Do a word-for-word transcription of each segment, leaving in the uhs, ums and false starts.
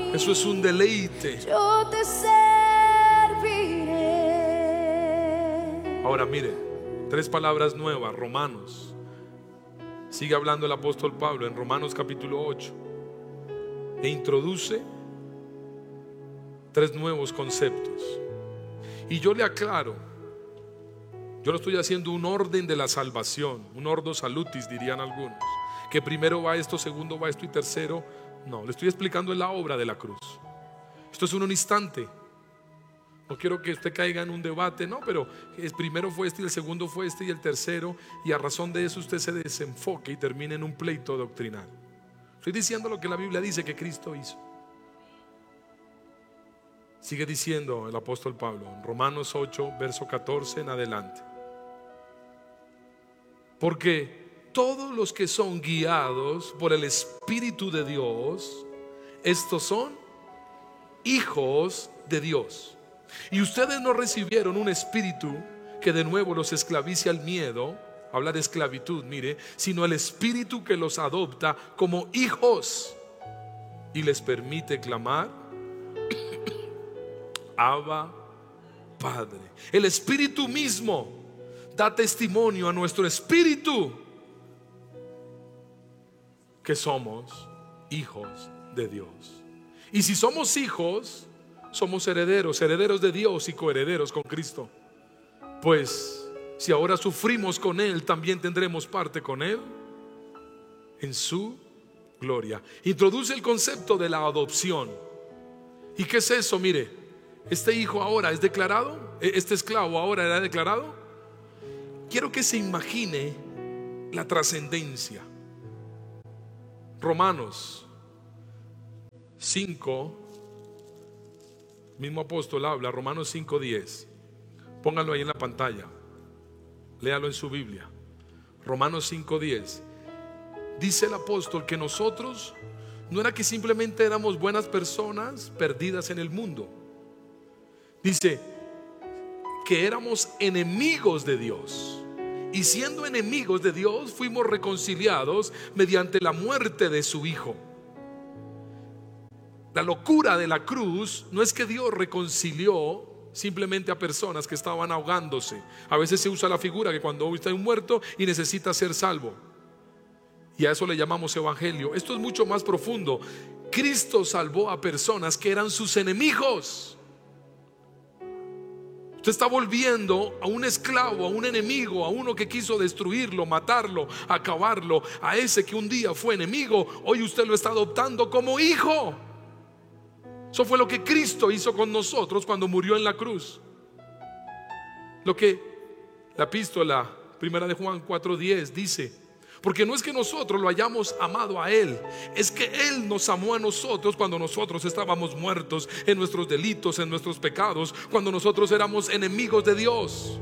Eso es un deleite. Yo te serviré. Ahora mire, tres palabras nuevas. Romanos. Sigue hablando el apóstol Pablo en Romanos capítulo ocho. E introduce tres nuevos conceptos. Y yo le aclaro, yo lo estoy haciendo un orden de la salvación, un ordo salutis dirían algunos, que primero va esto, segundo va esto y tercero no. Le estoy explicando la obra de la cruz. Esto es un instante. No quiero que usted caiga en un debate, no, pero el primero fue este y el segundo fue este y el tercero, y a razón de eso usted se desenfoque y termine en un pleito doctrinal. Estoy diciendo lo que la Biblia dice que Cristo hizo. Sigue diciendo el apóstol Pablo en Romanos ocho, verso catorce en adelante. Porque todos los que son guiados por el Espíritu de Dios, estos son hijos de Dios. Y ustedes no recibieron un espíritu que de nuevo los esclavice al miedo, habla de esclavitud, mire, sino el espíritu que los adopta como hijos y les permite clamar: Abba, Padre. El Espíritu mismo da testimonio a nuestro espíritu que somos hijos de Dios. Y si somos hijos, somos herederos, herederos de Dios y coherederos con Cristo. Pues si ahora sufrimos con Él, también tendremos parte con Él en su gloria. Introduce el concepto de la adopción. ¿Y qué es eso? Mire, este hijo ahora es declarado, este esclavo ahora era declarado. Quiero que se imagine la trascendencia. Romanos cinco, mismo apóstol habla, Romanos cinco diez. Póngalo ahí en la pantalla, léalo en su Biblia. Romanos cinco diez. Dice el apóstol que nosotros no era que simplemente éramos buenas personas perdidas en el mundo. Dice que éramos enemigos de Dios, y siendo enemigos de Dios fuimos reconciliados mediante la muerte de su Hijo. La locura de la cruz no es que Dios reconcilió simplemente a personas que estaban ahogándose. A veces se usa la figura que cuando está un muerto y necesita ser salvo, y a eso le llamamos evangelio. Esto es mucho más profundo. Cristo salvó a personas que eran sus enemigos. Usted está volviendo a un esclavo, a un enemigo, a uno que quiso destruirlo, matarlo, acabarlo. A ese que un día fue enemigo, hoy usted lo está adoptando como hijo. Eso fue lo que Cristo hizo con nosotros cuando murió en la cruz. Lo que la epístola primera de Juan cuatro diez dice: porque no es que nosotros lo hayamos amado a Él, es que Él nos amó a nosotros cuando nosotros estábamos muertos en nuestros delitos, en nuestros pecados, cuando nosotros éramos enemigos de Dios.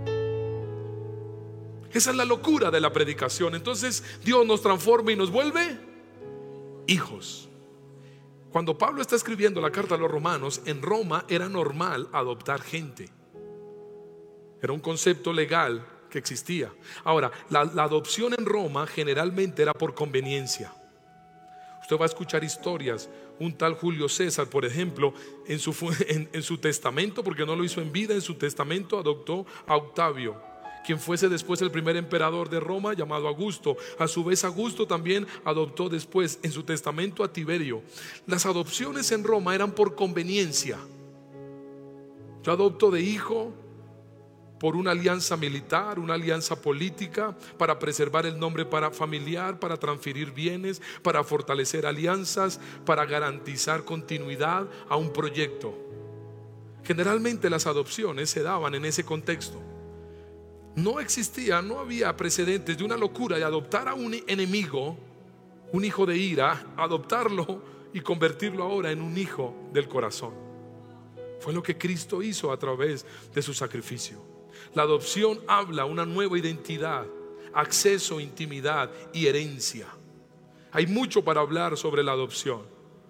Esa es la locura de la predicación. Entonces Dios nos transforma y nos vuelve hijos. Cuando Pablo está escribiendo la carta a los romanos, en Roma era normal adoptar gente. Era un concepto legal que existía. Ahora, la, la adopción en Roma generalmente era por conveniencia. Usted va a escuchar historias. Un tal Julio César, por ejemplo, en su, en, en su testamento, porque no lo hizo en vida, en su testamento adoptó a Octavio, quien fuese después el primer emperador de Roma, llamado Augusto. A su vez, Augusto también adoptó después en su testamento a Tiberio. Las adopciones en Roma eran por conveniencia. Yo adopto de hijo por una alianza militar, una alianza política, para preservar el nombre para familiar, para transferir bienes, para fortalecer alianzas, para garantizar continuidad a un proyecto. Generalmente las adopciones se daban en ese contexto. No existía, no había precedentes de una locura de adoptar a un enemigo, un hijo de ira, adoptarlo y convertirlo ahora en un hijo del corazón. Fue lo que Cristo hizo a través de su sacrificio. La adopción habla una nueva identidad, acceso, intimidad y herencia. Hay mucho para hablar sobre la adopción.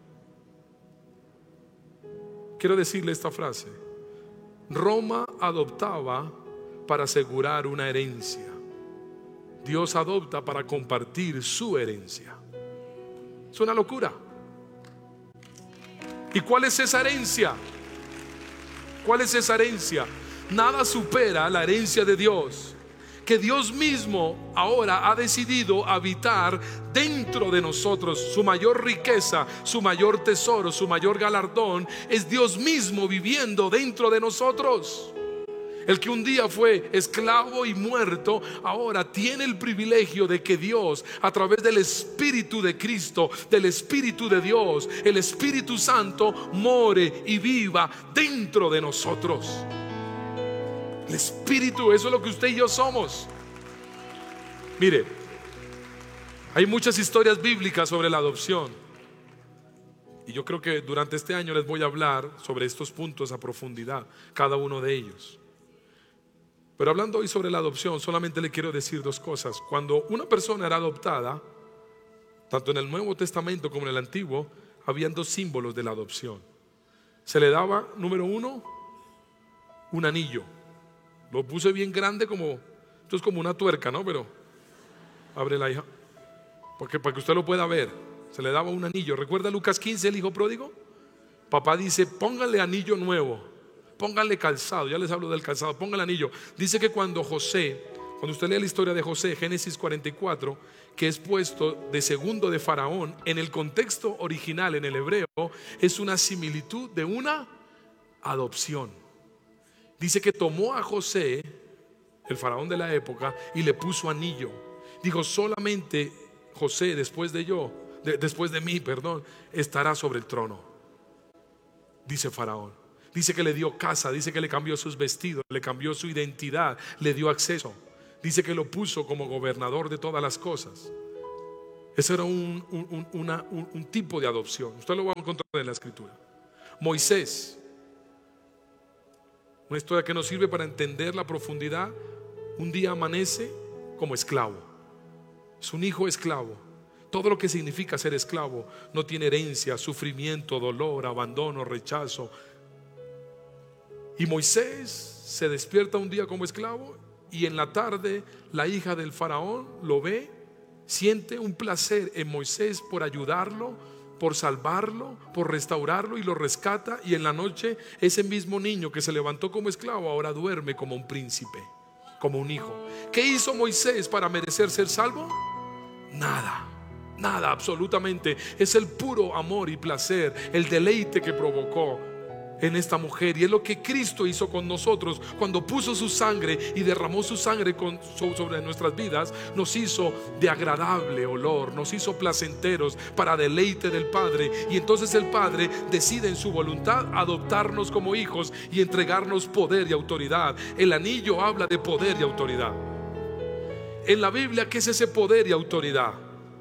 Quiero decirle esta frase: Roma adoptaba para asegurar una herencia. Dios adopta para compartir su herencia. Es una locura. ¿Y cuál es esa herencia? ¿Cuál es esa herencia? Nada supera la herencia de Dios, que Dios mismo ahora ha decidido habitar dentro de nosotros. Su mayor riqueza, su mayor tesoro, su mayor galardón es Dios mismo viviendo dentro de nosotros. El que un día fue esclavo y muerto, ahora tiene el privilegio de que Dios, a través del Espíritu de Cristo, del Espíritu de Dios, el Espíritu Santo, more y viva dentro de nosotros. El Espíritu, eso es lo que usted y yo somos. Mire, hay muchas historias bíblicas sobre la adopción, y yo creo que durante este año les voy a hablar sobre estos puntos a profundidad, cada uno de ellos. Pero hablando hoy sobre la adopción, solamente le quiero decir dos cosas. Cuando una persona era adoptada, tanto en el Nuevo Testamento como en el Antiguo, habían dos símbolos de la adopción. Se le daba, número uno, un anillo. Lo puse bien grande, como esto es como una tuerca, ¿no? Pero abre la hija, porque para que usted lo pueda ver. Se le daba un anillo. ¿Recuerda Lucas quince, el hijo pródigo? Papá dice: póngale anillo nuevo, póngale calzado. Ya les hablo del calzado, póngale anillo. Dice que cuando José, cuando usted lee la historia de José, Génesis cuarenta y cuatro, que es puesto de segundo de Faraón, en el contexto original, en el hebreo, es una similitud de una adopción. Dice que tomó a José, el faraón de la época, y le puso anillo. Dijo: solamente José, después de yo, de, después de mí, perdón, estará sobre el trono. Dice Faraón. Dice que le dio casa, dice que le cambió sus vestidos, le cambió su identidad, le dio acceso. Dice que lo puso como gobernador de todas las cosas. Ese era un, un, una, un, un tipo de adopción. Usted lo va a encontrar en la escritura. Moisés, una historia que nos sirve para entender la profundidad. Un día amanece como esclavo. Es un hijo esclavo. Todo lo que significa ser esclavo. No tiene herencia, sufrimiento, dolor, abandono, rechazo. Y Moisés se despierta un día como esclavo, y en la tarde la hija del faraón lo ve, siente un placer en Moisés por ayudarlo, por salvarlo, por restaurarlo, y lo rescata. Y en la noche ese mismo niño que se levantó como esclavo ahora duerme como un príncipe, como un hijo. ¿Qué hizo Moisés para merecer ser salvo? Nada. Nada, absolutamente. Es el puro amor y placer, el deleite que provocó en esta mujer. Y es lo que Cristo hizo con nosotros cuando puso su sangre y derramó su sangre con, sobre nuestras vidas. Nos hizo de agradable olor, nos hizo placenteros para deleite del Padre. Y entonces el Padre decide en su voluntad adoptarnos como hijos y entregarnos poder y autoridad. El anillo habla de poder y autoridad. En la Biblia, ¿qué es ese poder y autoridad?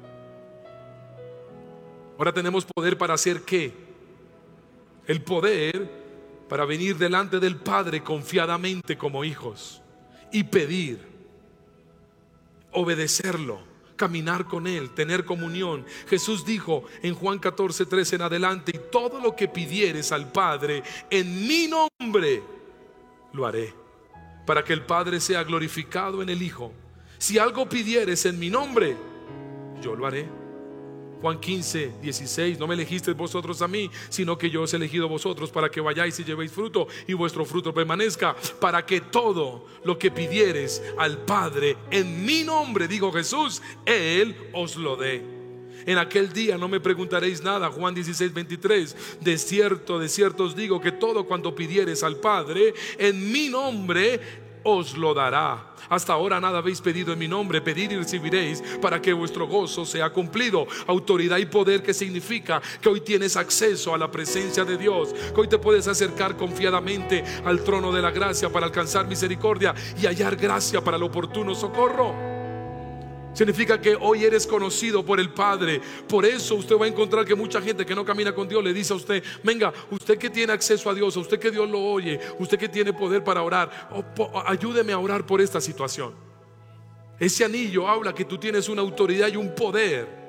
Ahora tenemos poder para hacer ¿qué? El poder para venir delante del Padre confiadamente como hijos y pedir, obedecerlo, caminar con Él, tener comunión. Jesús dijo en Juan catorce, trece en adelante: y todo lo que pidieres al Padre en mi nombre, lo haré, para que el Padre sea glorificado en el Hijo. Si algo pidieres en mi nombre, yo lo haré. Juan quince, dieciséis: no me elegisteis vosotros a mí, sino que yo os he elegido vosotros para que vayáis y llevéis fruto, y vuestro fruto permanezca, para que todo lo que pidieres al Padre en mi nombre, dijo Jesús, Él os lo dé. En aquel día no me preguntaréis nada. Juan dieciséis, veintitrés: de cierto, de cierto os digo que todo cuanto pidieres al Padre en mi nombre, os lo dará. Hasta ahora nada habéis pedido en mi nombre, pedid y recibiréis, para que vuestro gozo sea cumplido. Autoridad y poder, que significa que hoy tienes acceso a la presencia de Dios, que hoy te puedes acercar confiadamente al trono de la gracia para alcanzar misericordia y hallar gracia para el oportuno socorro. Significa que hoy eres conocido por el Padre. Por eso usted va a encontrar que mucha gente que no camina con Dios le dice a usted: venga, usted que tiene acceso a Dios, usted que Dios lo oye, usted que tiene poder para orar, ayúdeme a orar por esta situación. Ese anillo habla que tú tienes una autoridad y un poder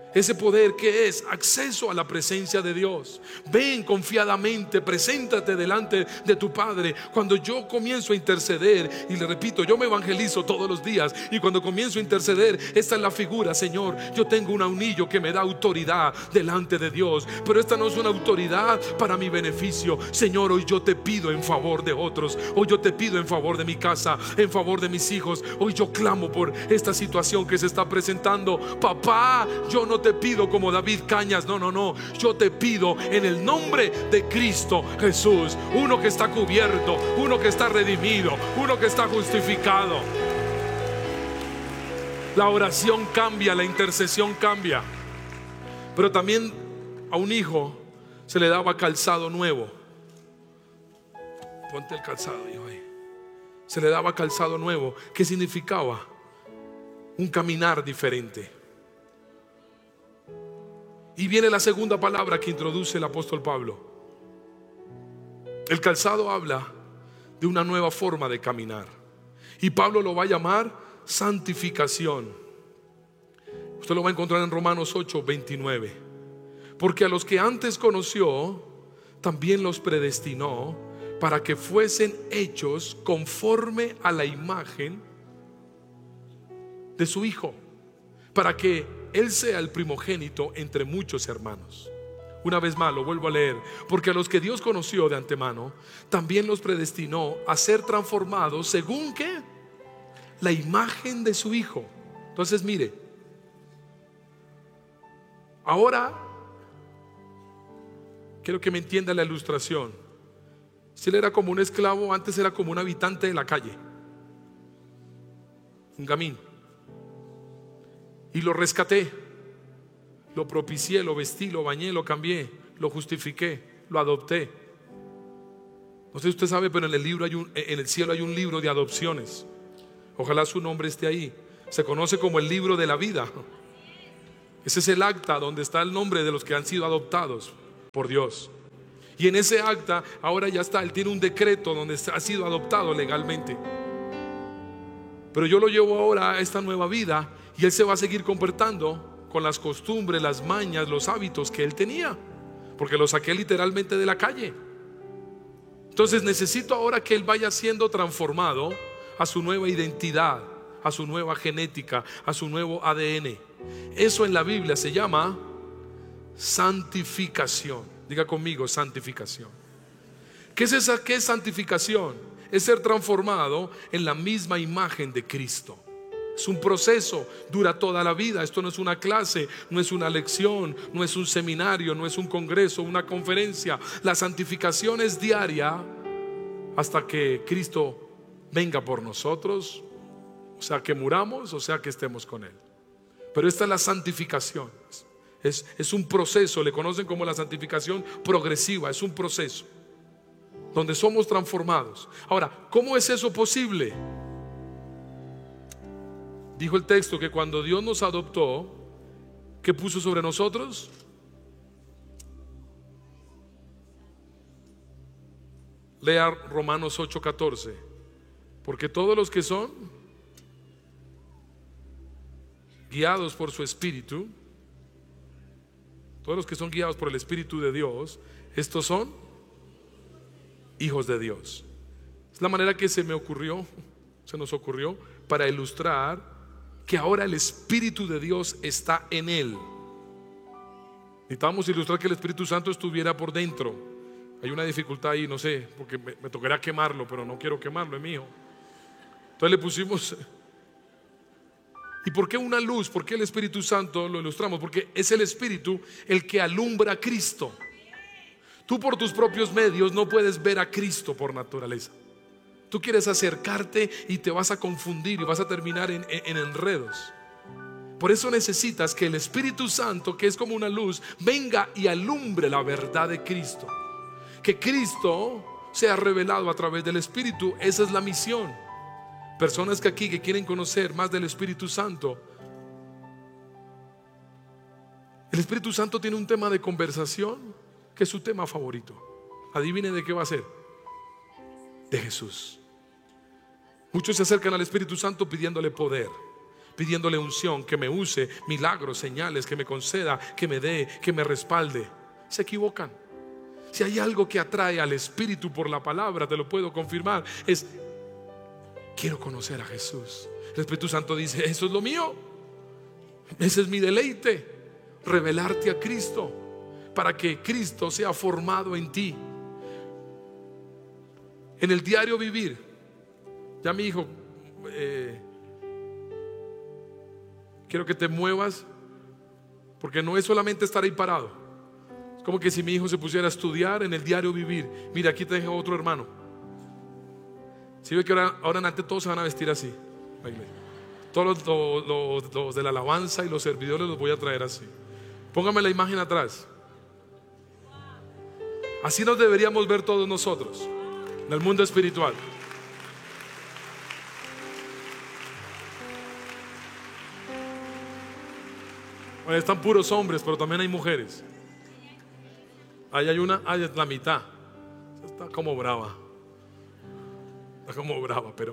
Ese poder que es acceso a la presencia de Dios. Ven confiadamente, preséntate delante de tu Padre. Cuando yo comienzo a interceder, y le repito, yo me evangelizo todos los días, y cuando comienzo a interceder, esta es la figura: Señor, yo tengo un anillo que me da autoridad delante de Dios, pero esta no es una autoridad para mi beneficio. Señor, hoy yo te pido en favor de otros, hoy yo te pido en favor de mi casa, en favor de mis hijos. Hoy yo clamo por esta situación que se está presentando. Papá, yo no te pido como David Cañas, no, no, no. Yo te pido en el nombre de Cristo Jesús, uno que está cubierto, uno que está redimido, uno que está justificado. La oración cambia, la intercesión cambia. Pero también a un hijo se le daba calzado nuevo. Ponte el calzado, hijo, ahí. Se le daba calzado nuevo. ¿Qué significaba? Un caminar diferente. Y viene la segunda palabra que introduce el apóstol Pablo. El calzado habla de una nueva forma de caminar, y Pablo lo va a llamar santificación. Usted lo va a encontrar en Romanos ocho, veintinueve. Porque a los que antes conoció, también los predestinó para que fuesen hechos conforme a la imagen de su Hijo, para que Él sea el primogénito entre muchos hermanos. Una vez más lo vuelvo a leer. Porque a los que Dios conoció de antemano, también los predestinó a ser transformados según ¿qué? La imagen de su Hijo. Entonces mire, ahora quiero que me entienda la ilustración. Si él era como un esclavo, antes era como un habitante de la calle, un gamín. Y lo rescaté, lo propicié, lo vestí, lo bañé, lo cambié, lo justifiqué, lo adopté. No sé si usted sabe, pero en el libro hay un, en el cielo hay un libro de adopciones. Ojalá su nombre esté ahí. Se conoce como el libro de la vida. Ese es el acta donde está el nombre de los que han sido adoptados por Dios. Y en ese acta ahora ya está, él tiene un decreto donde ha sido adoptado legalmente. Pero yo lo llevo ahora a esta nueva vida, y él se va a seguir comportando con las costumbres, las mañas, los hábitos que él tenía, porque lo saqué literalmente de la calle. Entonces necesito ahora que él vaya siendo transformado a su nueva identidad, a su nueva genética, a su nuevo A D N. Eso en la Biblia se llama santificación. Diga conmigo, santificación. ¿Qué es esa? ¿Qué es santificación? Es ser transformado en la misma imagen de Cristo. Es un proceso, dura toda la vida. Esto no es una clase, no es una lección, no es un seminario, no es un congreso, una conferencia. La santificación es diaria hasta que Cristo venga por nosotros, o sea que muramos, o sea que estemos con Él. Pero esta es la santificación. Es, es un proceso, le conocen como la santificación progresiva. Es un proceso donde somos transformados. Ahora, ¿cómo es eso posible? Dijo el texto que cuando Dios nos adoptó, ¿qué puso sobre nosotros? Lea Romanos ocho, catorce. Porque todos los que son guiados por su Espíritu, todos los que son guiados por el Espíritu de Dios, estos son hijos de Dios. Es la manera que se me ocurrió, se nos ocurrió para ilustrar que ahora el Espíritu de Dios está en él. Necesitamos ilustrar que el Espíritu Santo estuviera por dentro. Hay una dificultad ahí, no sé, porque me, me tocará quemarlo, pero no quiero quemarlo, es mío. Entonces le pusimos. ¿Y por qué una luz? ¿Por qué el Espíritu Santo? Lo ilustramos porque es el Espíritu el que alumbra a Cristo. Tú por tus propios medios no puedes ver a Cristo por naturaleza. Tú quieres acercarte y te vas a confundir y vas a terminar en, en, en enredos. Por eso necesitas que el Espíritu Santo, que es como una luz, venga y alumbre la verdad de Cristo. Que Cristo sea revelado a través del Espíritu. Esa es la misión. Personas que aquí que quieren conocer más del Espíritu Santo. El Espíritu Santo tiene un tema de conversación que es su tema favorito. Adivine de qué va a ser. De Jesús. Muchos se acercan al Espíritu Santo pidiéndole poder, pidiéndole unción, que me use, milagros, señales, que me conceda, que me dé, que me respalde. Se equivocan. Si hay algo que atrae al Espíritu por la palabra, te lo puedo confirmar, es: quiero conocer a Jesús. El Espíritu Santo dice: eso es lo mío, ese es mi deleite, revelarte a Cristo, para que Cristo sea formado en ti. En el diario vivir, ya mi hijo, eh, quiero que te muevas, porque no es solamente estar ahí parado. Es como que si mi hijo se pusiera a estudiar en el diario vivir. Mira, aquí te dejo otro hermano. Si ve que ahora, ahora en adelante todos se van a vestir así. Todos los, los, los, los de la alabanza y los servidores los voy a traer así. Póngame la imagen atrás. Así nos deberíamos ver todos nosotros en el mundo espiritual. Bueno, están puros hombres, pero también hay mujeres. Ahí hay una, ahí es la mitad. Está como brava. Está como brava, pero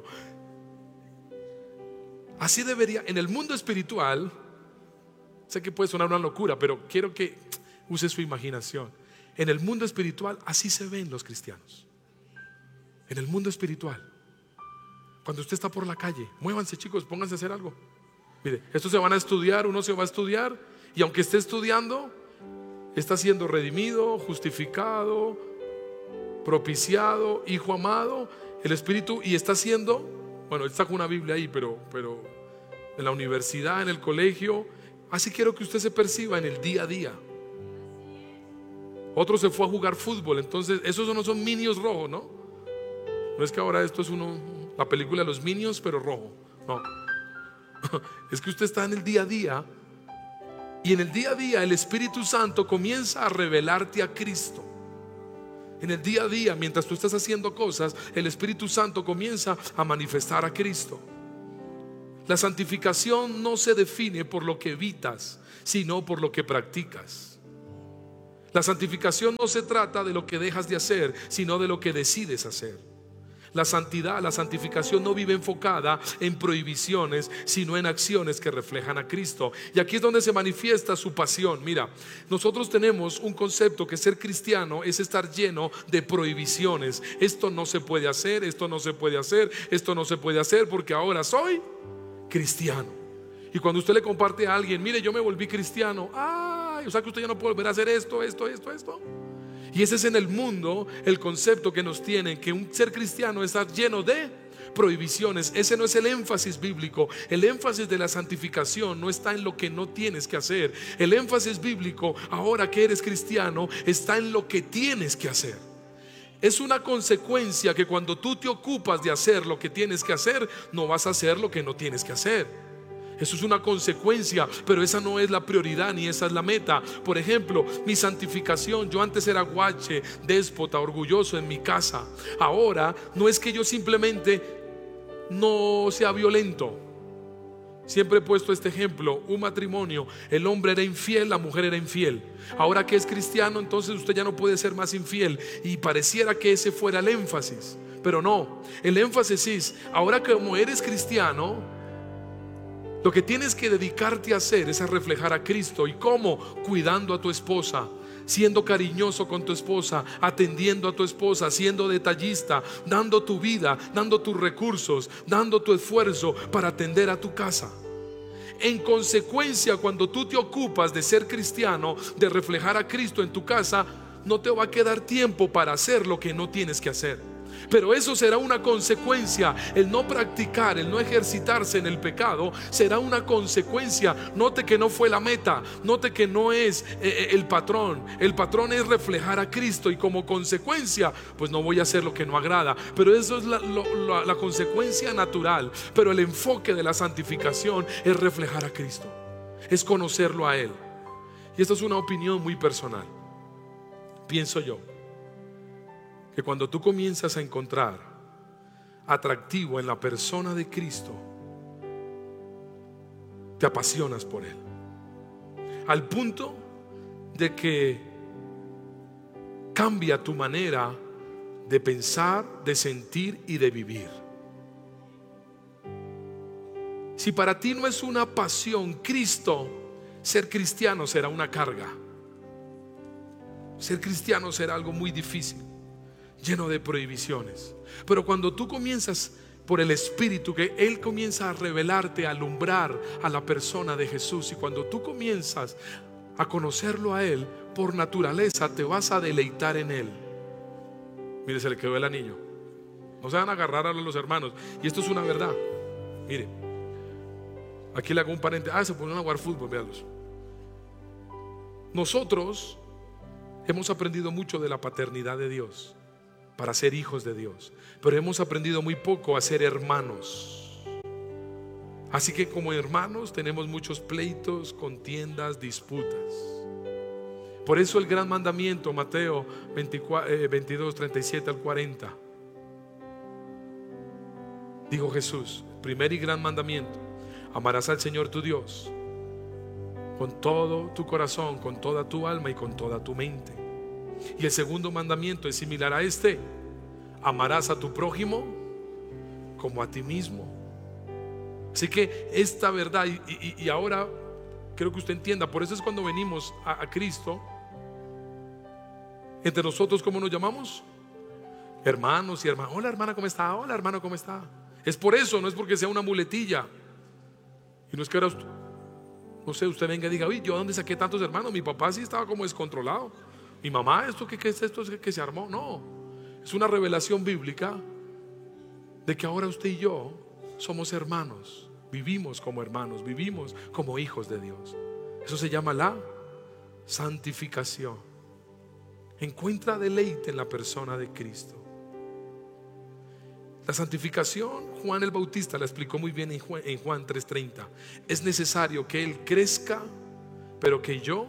así debería. En el mundo espiritual, sé que puede sonar una locura, pero quiero que use su imaginación. En el mundo espiritual, así se ven los cristianos. En el mundo espiritual, cuando usted está por la calle, muévanse, chicos, pónganse a hacer algo. Mire, estos se van a estudiar, uno se va a estudiar, y aunque esté estudiando, está siendo redimido, justificado, propiciado, hijo amado, el Espíritu, y está siendo, bueno, él está con una Biblia ahí, pero, pero en la universidad, en el colegio. Así quiero que usted se perciba en el día a día. Otro se fue a jugar fútbol, entonces esos no son Minions rojos, ¿no? No es que ahora esto es uno, la película de los Minions, pero rojo. No. Es que usted está en el día a día, y en el día a día el Espíritu Santo comienza a revelarte a Cristo. En el día a día, mientras tú estás haciendo cosas, el Espíritu Santo comienza a manifestar a Cristo. La santificación no se define por lo que evitas, sino por lo que practicas. La santificación no se trata de lo que dejas de hacer, sino de lo que decides hacer. La santidad, la santificación no vive enfocada en prohibiciones, sino en acciones que reflejan a Cristo. Y aquí es donde se manifiesta su pasión. Mira, nosotros tenemos un concepto que ser cristiano es estar lleno de prohibiciones. Esto no se puede hacer, esto no se puede hacer, esto no se puede hacer porque ahora soy cristiano. Y cuando usted le comparte a alguien: mire, yo me volví cristiano. Ay, o sea que usted ya no puede volver a hacer esto, esto, esto, esto. Y ese es en el mundo el concepto que nos tienen, que un ser cristiano es estar lleno de prohibiciones. Ese no es el énfasis bíblico. El énfasis de la santificación no está en lo que no tienes que hacer. El énfasis bíblico, ahora que eres cristiano, está en lo que tienes que hacer. Es una consecuencia que cuando tú te ocupas de hacer lo que tienes que hacer, no vas a hacer lo que no tienes que hacer. Eso es una consecuencia, pero esa no es la prioridad ni esa es la meta. Por ejemplo, mi santificación. Yo antes era guache, déspota, orgulloso en mi casa. Ahora no es que yo simplemente no sea violento. Siempre he puesto este ejemplo: un matrimonio, el hombre era infiel, la mujer era infiel. Ahora que es cristiano, entonces usted ya no puede ser más infiel. Y pareciera que ese fuera el énfasis, pero no. El énfasis es: ahora que como eres cristiano, lo que tienes que dedicarte a hacer es a reflejar a Cristo. ¿Y cómo? Cuidando a tu esposa, siendo cariñoso con tu esposa, atendiendo a tu esposa, siendo detallista, dando tu vida, dando tus recursos, dando tu esfuerzo para atender a tu casa. En consecuencia, cuando tú te ocupas de ser cristiano, de reflejar a Cristo en tu casa, no te va a quedar tiempo para hacer lo que no tienes que hacer. Pero eso será una consecuencia. El no practicar, el no ejercitarse en el pecado será una consecuencia. Note que no fue la meta. Note que no es eh, el patrón. El patrón es reflejar a Cristo, y como consecuencia, pues no voy a hacer lo que no agrada. Pero eso es la, lo, la, la consecuencia natural. Pero el enfoque de la santificación es reflejar a Cristo, es conocerlo a Él. Y esto es una opinión muy personal. Pienso yo que cuando tú comienzas a encontrar atractivo en la persona de Cristo, te apasionas por Él, al punto de que cambia tu manera de pensar, de sentir y de vivir. Si para ti no es una pasión Cristo, ser cristiano será una carga. Ser cristiano será algo muy difícil, lleno de prohibiciones. Pero cuando tú comienzas por el Espíritu, que Él comienza a revelarte, a alumbrar a la persona de Jesús, y cuando tú comienzas a conocerlo a Él, por naturaleza te vas a deleitar en Él. Mire, se le quedó el anillo. No se van a agarrar a los hermanos. Y esto es una verdad. Mire, aquí le hago un paréntesis. Ah, se ponen a jugar fútbol, véanlos. Nosotros hemos aprendido mucho de la paternidad de Dios para ser hijos de Dios, pero hemos aprendido muy poco a ser hermanos. Así que como hermanos tenemos muchos pleitos, contiendas, disputas. Por eso el gran mandamiento, Mateo veintidós, treinta y siete al cuarenta, dijo Jesús, primer y gran mandamiento: amarás al Señor tu Dios con todo tu corazón, con toda tu alma y con toda tu mente. Y el segundo mandamiento es similar a este: amarás a tu prójimo como a ti mismo. Así que esta verdad, y, y, y ahora creo que usted entienda, por eso es cuando venimos a, a Cristo, entre nosotros, ¿cómo nos llamamos? Hermanos y hermanas. Hola hermana, ¿cómo está? Hola hermano, ¿cómo está? Es por eso, no es porque sea una muletilla. Y no es que ahora, no sé, usted venga y diga, uy, ¿yo dónde saqué tantos hermanos? Mi papá sí estaba como descontrolado. Mi mamá, ¿esto qué, qué es esto que se armó? No, es una revelación bíblica de que ahora usted y yo somos hermanos. Vivimos como hermanos, vivimos como hijos de Dios. Eso se llama la santificación. Encuentra deleite en la persona de Cristo. La santificación, Juan el Bautista la explicó muy bien en Juan, en Juan tres treinta. Es necesario que Él crezca, pero que yo,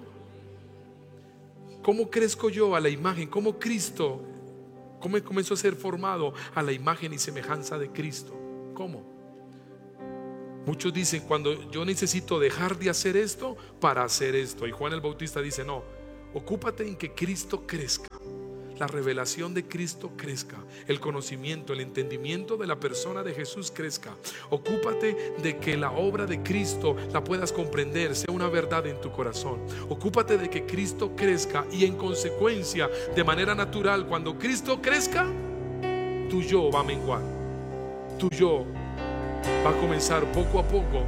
¿cómo crezco yo a la imagen? ¿Cómo Cristo, cómo comenzó a ser formado a la imagen y semejanza de Cristo? ¿Cómo? Muchos dicen, cuando yo necesito dejar de hacer esto para hacer esto. Y Juan el Bautista dice, no, ocúpate en que Cristo crezca, la revelación de Cristo crezca, el conocimiento, el entendimiento de la persona de Jesús crezca. Ocúpate de que la obra de Cristo la puedas comprender, sea una verdad en tu corazón. Ocúpate de que Cristo crezca, y en consecuencia, de manera natural, cuando Cristo crezca, tu yo va a menguar, tu yo va a comenzar poco a poco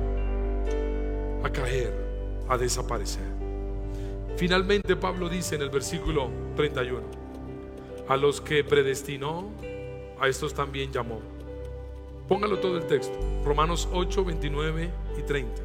a caer, a desaparecer. Finalmente Pablo dice en el versículo treinta y uno: a los que predestinó, a estos también llamó. Póngalo todo el texto, Romanos ocho, veintinueve y treinta.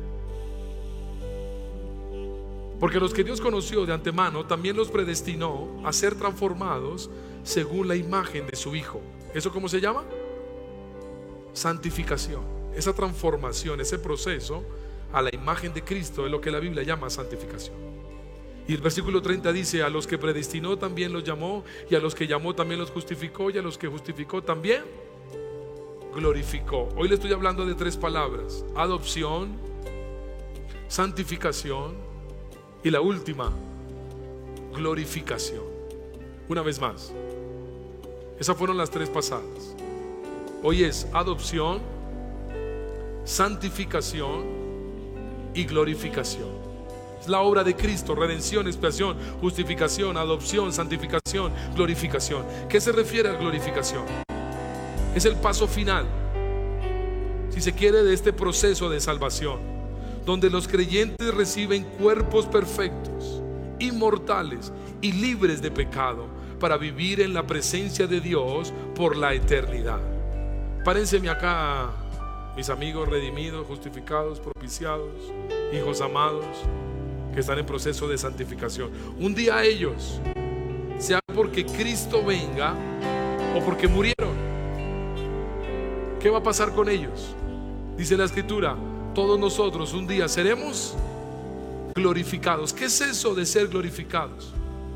Porque los que Dios conoció de antemano, también los predestinó a ser transformados según la imagen de su Hijo. ¿Eso cómo se llama? Santificación. Esa transformación, ese proceso a la imagen de Cristo es lo que la Biblia llama santificación. Y el versículo treinta dice: a los que predestinó también los llamó, y a los que llamó también los justificó, y a los que justificó también glorificó. Hoy le estoy hablando de tres palabras: adopción, santificación y la última, glorificación. Una vez más, esas fueron las tres pasadas. Hoy es adopción, santificación y glorificación. Es la obra de Cristo: redención, expiación, justificación, adopción, santificación, glorificación. ¿Qué se refiere a glorificación? Es el paso final, si se quiere, de este proceso de salvación, donde los creyentes reciben cuerpos perfectos, inmortales y libres de pecado, para vivir en la presencia de Dios por la eternidad. Párenseme acá, mis amigos redimidos, justificados, propiciados, hijos amados, que están en proceso de santificación. Un día ellos, sea porque Cristo venga o porque murieron, ¿qué va a pasar con ellos? Dice la Escritura: todos nosotros un día seremos glorificados. ¿Qué es eso de ser glorificados?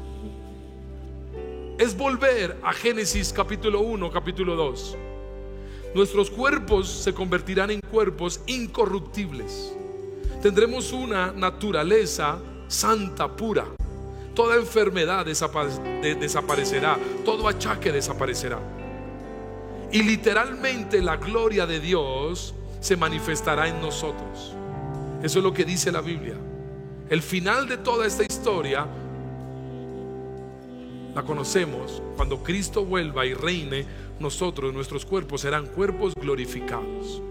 Es volver a Génesis capítulo uno, capítulo dos. Nuestros cuerpos se convertirán en cuerpos incorruptibles. Tendremos una naturaleza santa, pura. Toda enfermedad desaparecerá, todo achaque desaparecerá. Y literalmente la gloria de Dios se manifestará en nosotros. Eso es lo que dice la Biblia. El final de toda esta historia la conocemos cuando Cristo vuelva y reine. Nosotros, nuestros cuerpos serán cuerpos glorificados.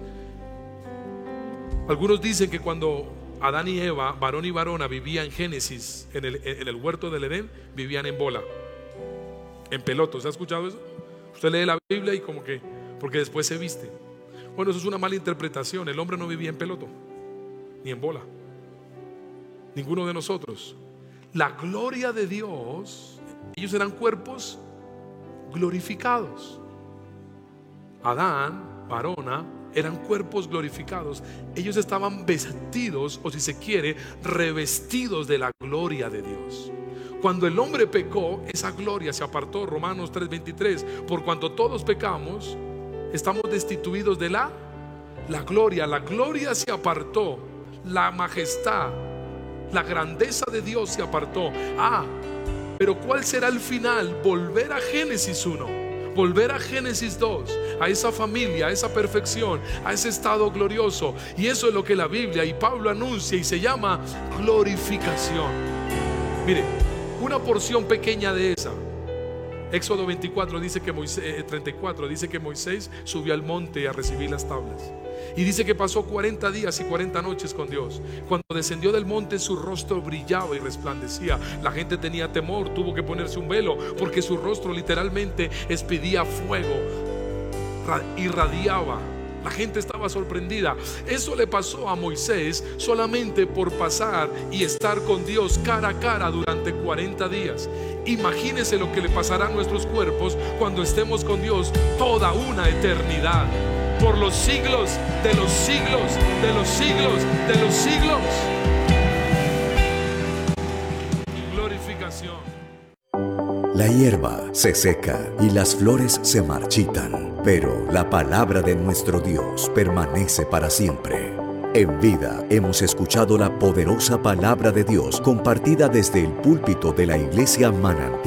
Algunos dicen que cuando Adán y Eva, varón y varona, vivían en Génesis, en el, en el huerto del Edén, vivían en bola, en pelotos. ¿Ha escuchado eso? Usted lee la Biblia y como que, porque después se viste. Bueno, eso es una mala interpretación. El hombre no vivía en peloto, ni en bola. Ninguno de nosotros. La gloria de Dios, ellos eran cuerpos glorificados. Adán, varona, eran cuerpos glorificados. Ellos estaban vestidos, o si se quiere, revestidos de la gloria de Dios. Cuando el hombre pecó, esa gloria se apartó. Romanos tres veintitrés. Por cuanto todos pecamos, estamos destituidos de la, la gloria. La gloria se apartó. La majestad, la grandeza de Dios se apartó. Ah, pero ¿cuál será el final? Volver a Génesis uno, volver a Génesis dos, a esa familia, a esa perfección, a ese estado glorioso. Y eso es lo que la Biblia y Pablo anuncia y se llama glorificación. Mire, una porción pequeña de esa. Éxodo veinticuatro dice que Moisés, eh, treinta y cuatro dice que Moisés subió al monte a recibir las tablas. Y dice que pasó cuarenta días y cuarenta noches con Dios. Cuando descendió del monte, su rostro brillaba y resplandecía. La gente tenía temor, tuvo que ponerse un velo, porque su rostro literalmente expedía fuego, irradiaba. La gente estaba sorprendida. Eso le pasó a Moisés solamente por pasar y estar con Dios cara a cara durante cuarenta días. Imagínese lo que le pasará a nuestros cuerpos cuando estemos con Dios toda una eternidad, por los siglos de los siglos, de los siglos, de los siglos. Glorificación. La hierba se seca y las flores se marchitan, pero la palabra de nuestro Dios permanece para siempre. En Vida hemos escuchado la poderosa palabra de Dios compartida desde el púlpito de la Iglesia Manantial